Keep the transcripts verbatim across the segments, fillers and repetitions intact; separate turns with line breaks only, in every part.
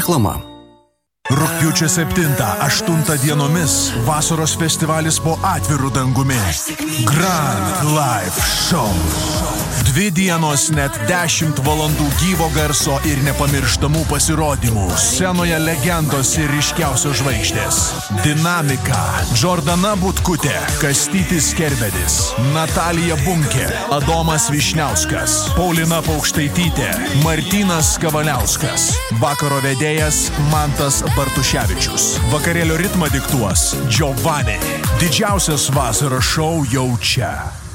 Reklama.
Rugpjūčio septintą aštuntą dienomis vasaros festivalis po atviru dangumi. Grand Live Show. Dvi dienos net dešimt valandų gyvo garso ir nepamirštamų pasirodymų. Scenoje legendos ir ryškiausios žvaigždės. Dinamika. Džordana Butkutė, Kastytis Kerbedis, Natalija Bunkė, Adomas Višniauskas, Paulina Paukštaitytė, Martynas Kavaliauskas. Vakaro vedėjas Mantas Bartuševičius. Vakarėlio ritmą diktuos Giovanni. Didžiausias vasaros šou jau čia.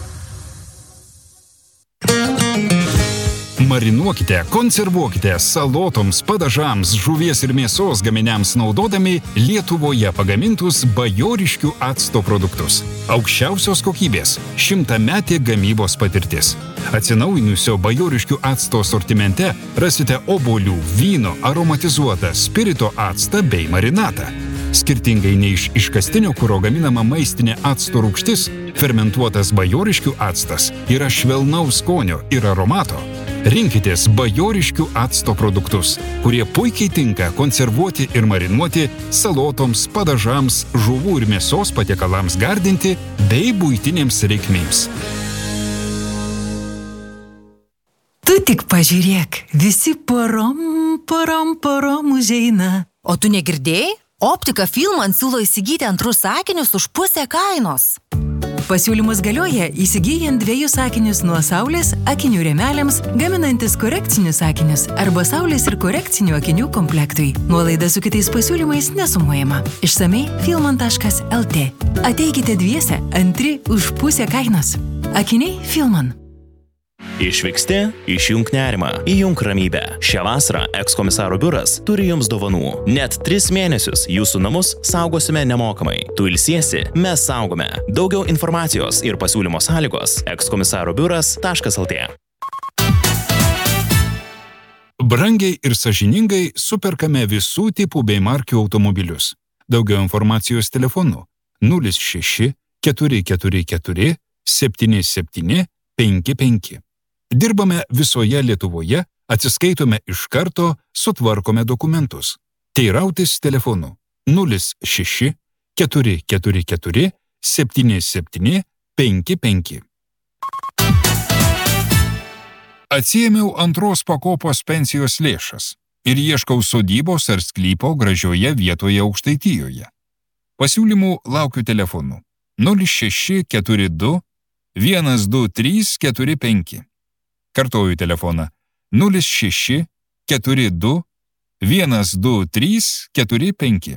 Marinuokite, konservuokite salotoms, padažams, žuvies ir mėsos gaminiams naudodami Lietuvoje pagamintus bajoriškių acto produktus. Aukščiausios kokybės, šimtametė gamybos patirtis. Atsinaujinusio bajoriškių acto sortimente rasite obuolių, vyno, aromatizuotą, spirito actą bei marinatą. Skirtingai nei iš iškastinio kuro gaminama maistinė acto rūgštis, fermentuotas bajoriškių actas yra švelnaus skonio ir aromato. Rinkitės bajoriškių acto produktus, kurie puikiai tinka konservuoti ir marinuoti salotoms, padažams, žuvų ir mėsos patiekalams gardinti bei buitinėms reikmėms.
Tu tik pažiūrėk, visi porom, porom, porom užeina.
O tu negirdėjai? Optika Filman siūlo įsigyti antrus sakinius už pusę kainos.
Pasiūlymus galioja įsigyjant dviejus sakinius nuo saulės akinių rėmeliams, gaminantis korekcinius sakinius arba saulės ir korekcinių akinių komplektui. Nuolaida su kitais pasiūlymais nesumuojama. Išsamei filman taškas el tė. Ateikite dviese, antri už pusę kainos. Akiniai Filman.
Išvyksti, išjunk nerimą, įjunk ramybę. Šią vasarą ekskomisaro biuras turi jums dovanų. Net tris mėnesius jūsų namus saugosime nemokamai. Tu ilsiesi, mes saugome. Daugiau informacijos ir pasiūlymo sąlygos ekskomisaro biuras taškas el tė.
Brangiai ir sąžiningai superkame visų tipų bei markių automobilius. Daugiau informacijos telefonu nulis šeši keturi keturi keturi septyni septyni penki penki. Dirbame visoje Lietuvoje, atsiskaitome iš karto, sutvarkome dokumentus. Teirautis telefonu nulis šeši keturi keturi keturi septyni septyni penki penki. Atsiėmiau antros pakopos pensijos lėšas ir ieškau sodybos ar sklypo gražioje vietoje Aukštaitijoje. Pasiūlymų laukiu telefonu nulis šeši keturi du vienas du trys keturi penki. Kartoju telefoną nulis šeši keturi du vienas du trys keturi penki.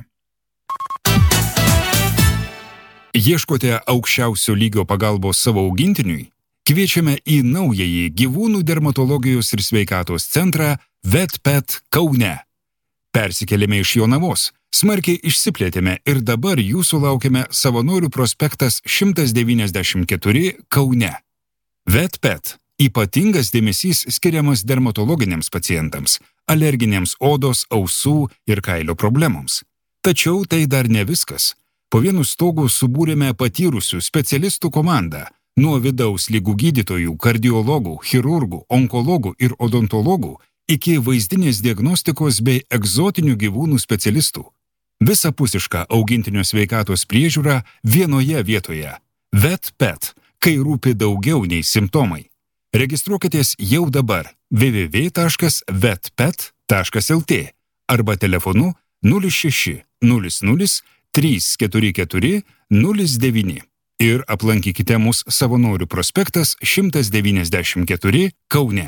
Ieškote aukščiausio lygio pagalbos savo augintiniui? Kviečiame į naująjį gyvūnų dermatologijos ir sveikatos centrą VetPet Kaune. Persikėlėme iš Jonavos, smarkiai išsiplėtėme ir dabar jūsų laukiame Savanorių prospektas šimtas devyniasdešimt keturi Kaune. VetPet. Ypatingas dėmesys skiriamas dermatologiniams pacientams, alerginėms odos, ausų ir kailio problemoms. Tačiau tai dar ne viskas. Po vienu stogu subūrėme patyrusių specialistų komandą, nuo vidaus ligų gydytojų, kardiologų, chirurgų, onkologų ir odontologų iki vaizdinės diagnostikos bei egzotinių gyvūnų specialistų. Visapusiška augintinio sveikatos priežiūra vienoje vietoje. VetPet, kai rūpi daugiau nei simptomai. Registruokitės jau dabar w w w taškas vetpet taškas el tė arba telefonu nulis šeši nulis nulis trys keturi keturi nulis devyni ir aplankykite mus Savanorių prospektas šimtas devyniasdešimt keturi Kaune.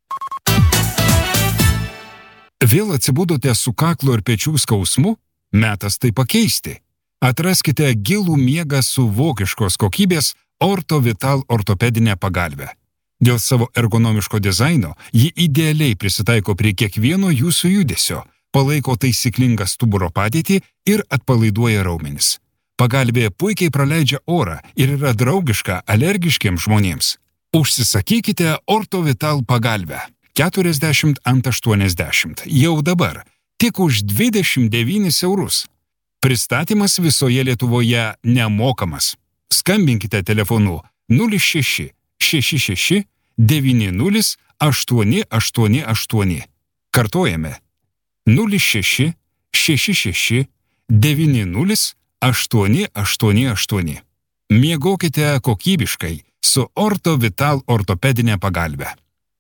Vėl atsibudote su kaklo ir pečių skausmu? Metas tai pakeisti. Atraskite gilų miegą su vokiškos kokybės OrtoVital ortopedinę pagalvę. Dėl savo ergonomiško dizaino ji idealiai prisitaiko prie kiekvieno jūsų judesio, palaiko taisyklingą stuburo padėtį ir atpalaiduoja raumenis. Pagalvė puikiai praleidžia orą ir yra draugiška alergiškiems žmonėms. Užsisakykite OrtoVital pagalvę keturiasdešimt ant aštuoniasdešimt jau dabar, tik už dvidešimt devynis eurus. Pristatymas visoje Lietuvoje nemokamas. Skambinkite telefonu nulis šeši šeši šeši devyni nulis aštuoni aštuoni aštuoni. Kartojame nulis šeši šeši šeši devyni nulis aštuoni aštuoni aštuoni. Miegokite kokybiškai su Orto Vital ortopedinė pagalbe.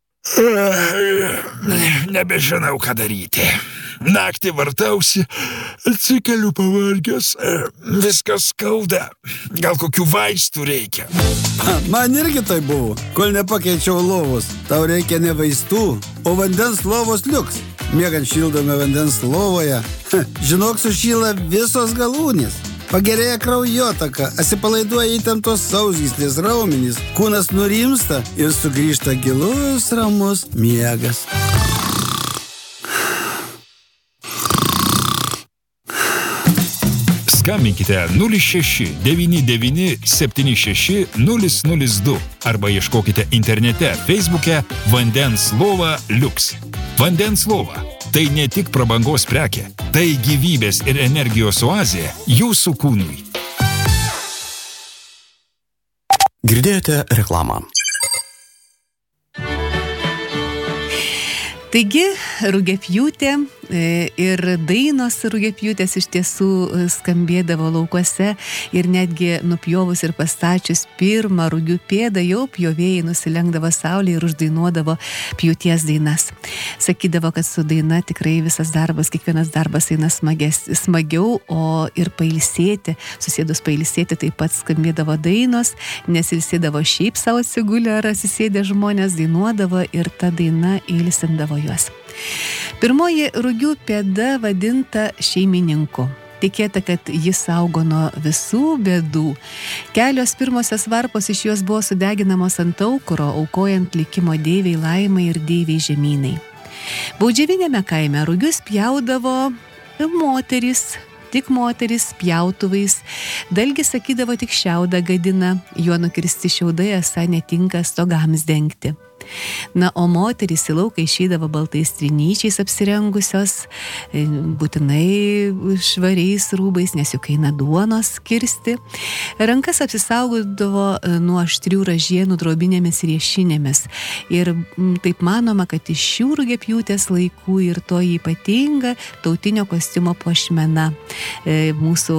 Nebežinau, ką daryti. Naktį vartausi, atsikeliu pavargęs, viskas skauda. Gal kokių vaistų reikia?
Man irgi tai buvo, kol nepakeičiau lovos. Tau reikia ne vaistų, o vandens lovos liuks. Miegant šildome vandens lovoje, žinok, sušyla visos galūnės. Pagerėja kraujotaka, atsipalaiduoja įtemptos sausgyslės raumenys, kūnas nurimsta ir sugrįžta gilus, ramus miegas.
Skambinkite nulis šeši devyni devyni septyni šeši nulis nulis du arba ieškokite internete Facebook'e Vandens lova Liuks. Vandens lova – tai ne tik prabangos prekė, tai gyvybės ir energijos oazė jūsų kūnui.
Girdėjote reklamą.
Taigi, rugiapjūtė ir dainos rugiapjūtės iš tiesų skambėdavo laukuose ir netgi nupjovus ir pastačius pirmą rugių pėdą jau pjovėjai nusilenkdavo saulė ir uždainuodavo pjūties dainas. Sakydavo, kad su daina tikrai visas darbas, kiekvienas darbas eina smages, smagiau, o ir pailsėti, susėdus pailsėti taip pat skambėdavo dainos, nes ilsėdavo šiaip savo atsigulę ar atsisėdę žmonės, dainuodavo ir ta daina ilsindavo juos. Pirmoji rugių pėda vadinta šeimininku. Tikėta, kad jis saugo nuo visų bėdų. Kelios pirmosios varpos iš jos buvo sudeginamos ant aukuro, aukojant likimo deiviai Laimai ir deiviai Žemynai. Baudžiavinėme kaime rugius pjaudavo moterys, tik moteris pjautuvais. Dalgis sakydavo tik šiaudą gadina, juo nukirsti šiaudai esą netinka stogams dengti. Na, o moterys į lauką išeidavo baltais trinyčiais apsirengusios, būtinai švariais rūbais, nes juk eina duonos kirsti. Rankas apsisaugodavo nuo aštrių ražienų drobinėmis riešinėmis. Ir taip manoma, kad iš šių rugiapjūtės laikų ir to ypatinga tautinio kostiumo puošmena. Mūsų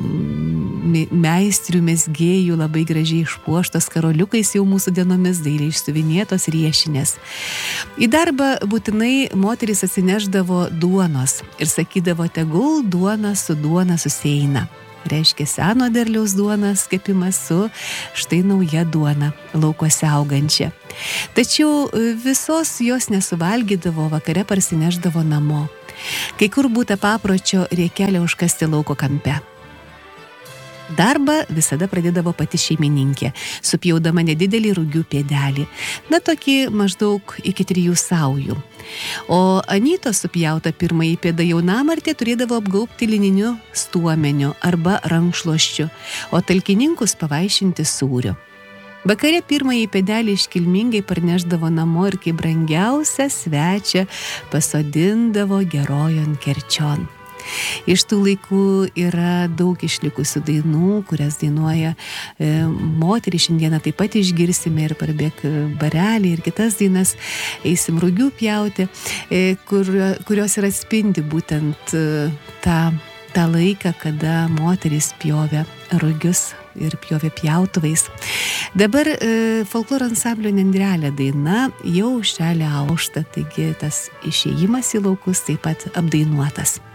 meistrių mezgėjų labai gražiai išpuoštos karoliukais jau mūsų dienomis, dailiai išsiuvinėtos riešinės. Į darbą būtinai moteris atsineždavo duonos ir sakydavo, tegul duona su duona susieina. Reiškia seno derliaus duonas kepimas su štai nauja duona laukuose augančia. Tačiau visos jos nesuvalgydavo, vakare parsineždavo namo. Kai kur būta papročio riekelę užkasti lauko kampe. Darbą visada pradėdavo pati šeimininkė, supjaudama nedidelį rugių pėdelį, na tokį maždaug iki trijų saujų. O Anytos supjauta pirmąjį pėdą jaunamartė turėdavo apgaubti lininiu stuomeniu arba rankšluosčiu, o talkininkus pavaišinti sūriu. Vakare pirmąjį pėdelį iškilmingai parnešdavo namo ir kaip brangiausią svečią pasodindavo gerojon kerčion. Iš tų laikų yra daug išlikusių dainų, kurias dainuoja e, moterys. Šiandieną taip pat išgirsime ir Parbėk barelį ir kitas dainas, eisim rugių pjauti, e, kur, kurios ir atspindi būtent e, tą, tą laiką, kada moterys pjovė rugius ir pjovė pjautuvais. Dabar e, folkloro ansamblio Nendrelė daina jau šelė aušta, taigi tas išėjimas į laukus taip pat apdainuotas.